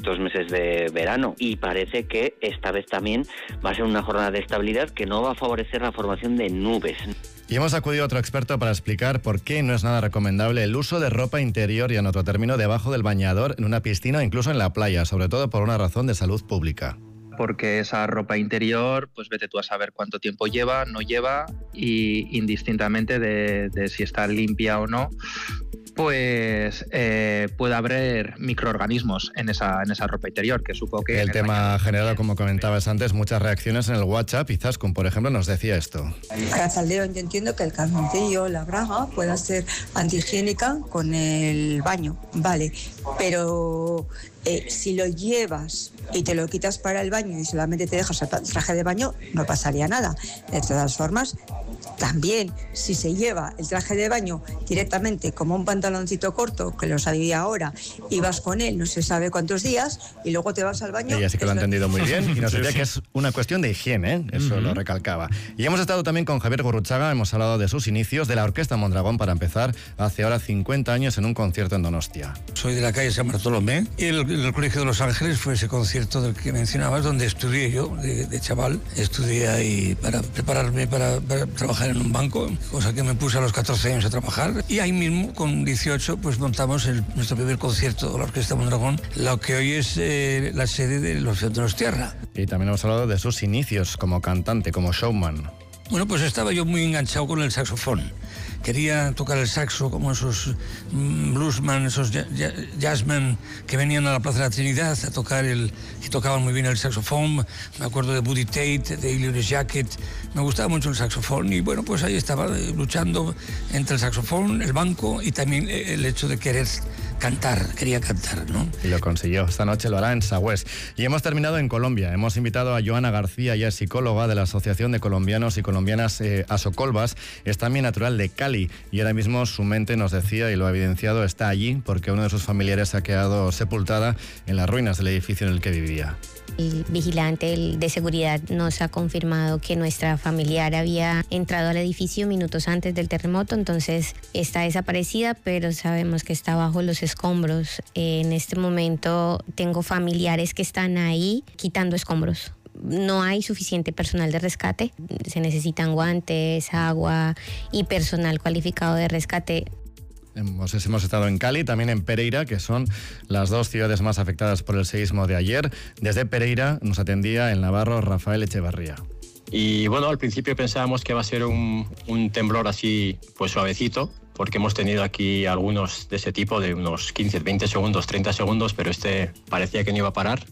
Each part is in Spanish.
estos meses de verano, y parece que esta vez también va a ser una jornada de estabilidad que no va a favorecer la formación de nubes. Y hemos acudido a otro experto para explicar por qué no es nada recomendable el uso de ropa interior y, en otro término, debajo del bañador, en una piscina o incluso en la playa, sobre todo por una razón de salud pública. Porque esa ropa interior, pues vete tú a saber cuánto tiempo lleva, no lleva, y indistintamente de si está limpia o no, pues puede haber microorganismos en esa ropa interior, que supongo que... El tema ha generado, como comentabas antes, muchas reacciones en el WhatsApp. Izaskun, por ejemplo, nos decía esto. Arratsaldeon, yo entiendo que el calzoncillo, la braga, pueda ser antihigiénica con el baño, vale, pero si lo llevas y te lo quitas para el baño y solamente te dejas el traje de baño, no pasaría nada. De todas formas, también, si se lleva el traje de baño directamente como un pantaloncito corto, que lo sabía ahora, y vas con él no se sabe cuántos días, y luego te vas al baño... Ella sí que lo ha entendido muy bien y nos decía que es una cuestión de higiene, ¿eh? Eso lo recalcaba. Y hemos estado también con Javier Gurruchaga, hemos hablado de sus inicios, de la Orquesta Mondragón, para empezar, hace ahora 50 años en un concierto en Donostia. Soy de la calle San Bartolomé, y el Colegio de Los Ángeles fue ese concierto del que mencionabas, donde estudié yo, de chaval. Estudié ahí para prepararme para trabajar en un banco, cosa que me puse a los 14 años a trabajar, y ahí mismo, con 18, pues montamos nuestro primer concierto de la Orquesta Mondragón, lo que hoy es la sede de los Donostiarra. Y también hemos hablado de sus inicios como cantante, como showman. Bueno, pues estaba yo muy enganchado con el saxofón. Quería tocar el saxo como esos bluesman, esos jazzmen que venían a la Plaza de la Trinidad a tocar que tocaban muy bien el saxofón. Me acuerdo de Buddy Tate, de Illyria Jacket. Me gustaba mucho el saxofón y bueno, pues ahí estaba luchando entre el saxofón, el banco y también el hecho de querer cantar, quería cantar, ¿no? Y lo consiguió. Esta noche lo hará en Sagüés. Y hemos terminado en Colombia. Hemos invitado a Joana García, ella es psicóloga de la Asociación de Colombianos y Colombianas Asocolvas. Es también natural de Cali y ahora mismo su mente, nos decía y lo ha evidenciado, está allí porque uno de sus familiares ha quedado sepultada en las ruinas del edificio en el que vivía. El vigilante de seguridad nos ha confirmado que nuestra familiar había entrado al edificio minutos antes del terremoto, entonces está desaparecida, pero sabemos que está bajo los escombros. En este momento tengo familiares que están ahí quitando escombros. No hay suficiente personal de rescate, se necesitan guantes, agua y personal cualificado de rescate. Hemos estado en Cali, también en Pereira, que son las dos ciudades más afectadas por el seísmo de ayer. Desde Pereira nos atendía el navarro Rafael Echevarría. Y bueno, al principio pensábamos que va a ser un temblor así, pues suavecito, porque hemos tenido aquí algunos de ese tipo, de unos 15, 20 segundos, 30 segundos, pero este parecía que no iba a parar.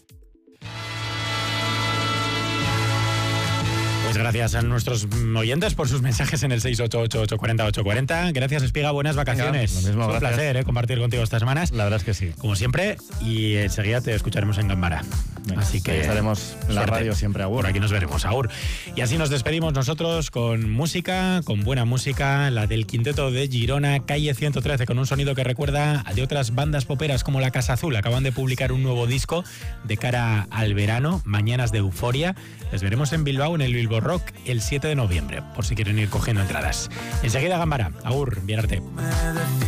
Gracias a nuestros oyentes por sus mensajes en el 688-840-840. Gracias, Espiga, buenas vacaciones. Venga, lo mismo, un placer compartir contigo estas semanas. La verdad es que sí. Como siempre, y enseguida te escucharemos en Gambara. Venga, así que estaremos en la radio siempre, agur. Por aquí nos veremos, agur. Y así nos despedimos nosotros con música, con buena música, la del Quinteto de Girona, Calle 113, con un sonido que recuerda a de otras bandas poperas como La Casa Azul. Acaban de publicar un nuevo disco de cara al verano, Mañanas de Euforia. Les veremos en Bilbao, en el Bilbo Rock, el 7 de noviembre, por si quieren ir cogiendo entradas. Enseguida Gambara, agur, bien arte.